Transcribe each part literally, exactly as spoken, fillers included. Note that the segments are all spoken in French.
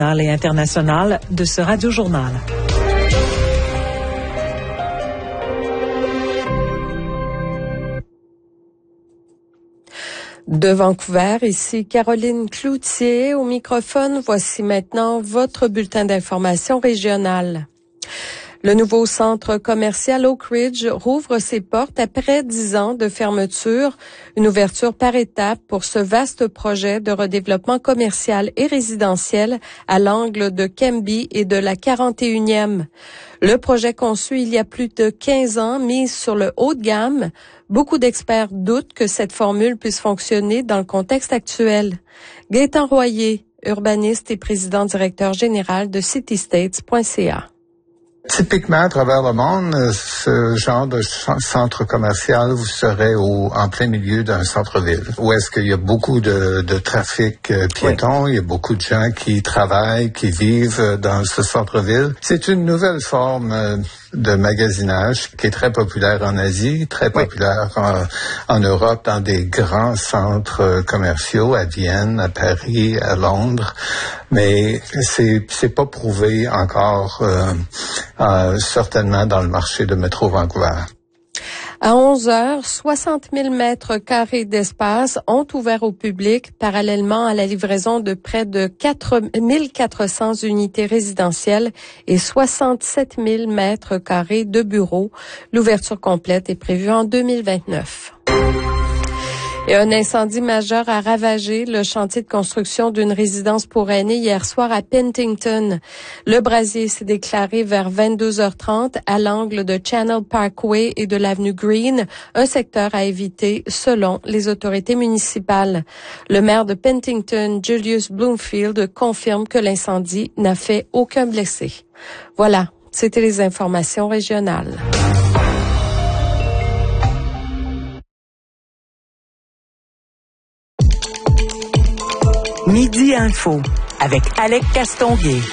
et international de ce radiojournal. De Vancouver, ici Caroline Cloutier au microphone. Voici maintenant votre bulletin d'information régionale. Le nouveau centre commercial Oak Ridge rouvre ses portes après dix ans de fermeture, une ouverture par étapes pour ce vaste projet de redéveloppement commercial et résidentiel à l'angle de Cambie et de la quarante et unième. Le projet conçu il y a plus de quinze ans, mise sur le haut de gamme. Beaucoup d'experts doutent que cette formule puisse fonctionner dans le contexte actuel. Gaétan Royer, urbaniste et président directeur général de city states point c a. Typiquement, à travers le monde, ce genre de centre commercial, vous serez au, en plein milieu d'un centre-ville, où est-ce qu'il y a beaucoup de, de trafic euh, piéton, oui. Il y a beaucoup de gens qui travaillent, qui vivent dans ce centre-ville. C'est une nouvelle forme euh, de magasinage qui est très populaire en Asie, très populaire oui. en, en Europe, dans des grands centres commerciaux, à Vienne, à Paris, à Londres. Mais c'est, c'est pas prouvé encore, euh, euh, certainement dans le marché de Métro Vancouver. À onze heures, soixante mille mètres carrés d'espace ont ouvert au public parallèlement à la livraison de près de quatre mille quatre cents unités résidentielles et soixante-sept mille mètres carrés de bureaux. L'ouverture complète est prévue en deux mille vingt-neuf. Et un incendie majeur a ravagé le chantier de construction d'une résidence pour aînés hier soir à Penticton. Le brasier s'est déclaré vers vingt-deux heures trente à l'angle de Channel Parkway et de l'avenue Green, un secteur à éviter selon les autorités municipales. Le maire de Penticton, Julius Bloomfield, confirme que l'incendie n'a fait aucun blessé. Voilà, c'était les informations régionales. Midi Info avec Alec Castonguay.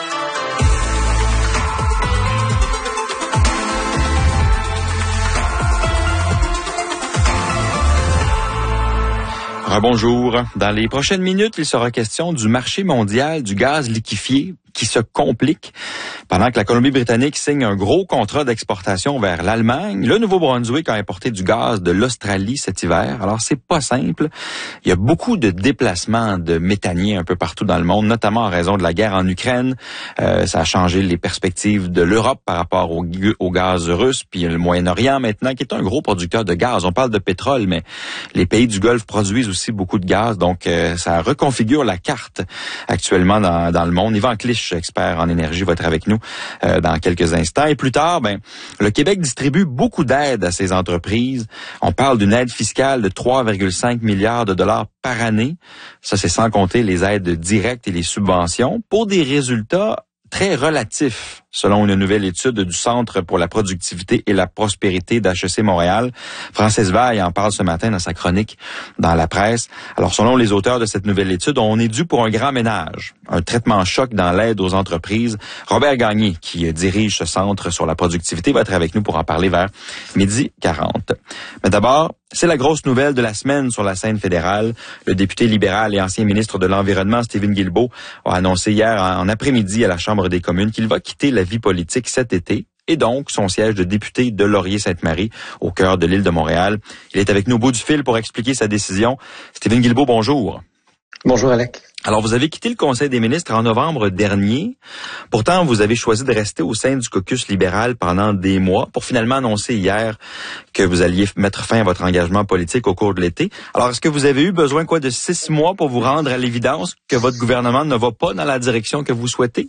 Bonjour. Dans les prochaines minutes, il sera question du marché mondial du gaz liquéfié qui se complique. Pendant que la Colombie-Britannique signe un gros contrat d'exportation vers l'Allemagne, le Nouveau-Brunswick a importé du gaz de l'Australie cet hiver. Alors, c'est pas simple. Il y a beaucoup de déplacements de méthaniers un peu partout dans le monde, notamment en raison de la guerre en Ukraine. Euh, ça a changé les perspectives de l'Europe par rapport au, au gaz russe, puis le Moyen-Orient maintenant, qui est un gros producteur de gaz. On parle de pétrole, mais les pays du Golfe produisent aussi beaucoup de gaz, donc euh, ça reconfigure la carte actuellement dans, dans le monde. Yvan Clich, expert en énergie, va être avec nous euh, dans quelques instants. Et plus tard, ben, le Québec distribue beaucoup d'aides à ses entreprises. On parle d'une aide fiscale de trois virgule cinq milliards de dollars par année. Ça, c'est sans compter les aides directes et les subventions pour des résultats très relatifs, selon une nouvelle étude du Centre pour la productivité et la prospérité d'H E C Montréal. Francis Vaille en parle ce matin dans sa chronique dans la presse. Alors, selon les auteurs de cette nouvelle étude, on est dû pour un grand ménage, un traitement choc dans l'aide aux entreprises. Robert Gagné, qui dirige ce Centre sur la productivité, va être avec nous pour en parler vers midi quarante. Mais d'abord, c'est la grosse nouvelle de la semaine sur la scène fédérale. Le député libéral et ancien ministre de l'Environnement, Stephen Guilbeault, a annoncé hier en après-midi à la Chambre des communes qu'il va quitter la vie politique cet été et donc son siège de député de Laurier-Sainte-Marie au cœur de l'île de Montréal. Il est avec nous au bout du fil pour expliquer sa décision. Stephen Guilbeault, bonjour. Bonjour Alec. Alors, vous avez quitté le Conseil des ministres en novembre dernier. Pourtant, vous avez choisi de rester au sein du caucus libéral pendant des mois pour finalement annoncer hier que vous alliez mettre fin à votre engagement politique au cours de l'été. Alors, est-ce que vous avez eu besoin quoi de six mois pour vous rendre à l'évidence que votre gouvernement ne va pas dans la direction que vous souhaitez?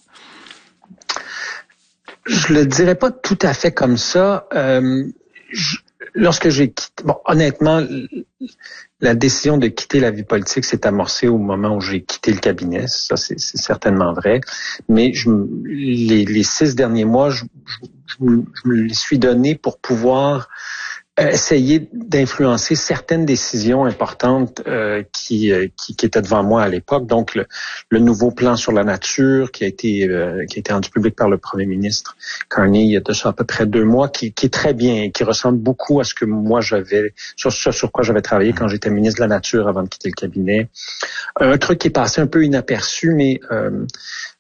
Je le dirais pas tout à fait comme ça. Euh, je, lorsque j'ai quitté, bon, honnêtement, la décision de quitter la vie politique s'est amorcée au moment où j'ai quitté le cabinet. Ça, c'est, c'est certainement vrai. Mais je, les, les six derniers mois, je, je, je, me, je me les suis donnés pour pouvoir euh, essayer d'influencer certaines décisions importantes euh, qui, euh, qui qui étaient devant moi à l'époque. Donc le, le nouveau plan sur la nature qui a été euh, qui a été rendu public par le premier ministre Carney il y a de ça à peu près deux mois, qui, qui est très bien, qui ressemble beaucoup à ce que moi j'avais sur ce sur quoi j'avais travaillé quand j'étais ministre de la Nature avant de quitter le cabinet. Un truc qui est passé un peu inaperçu, mais euh,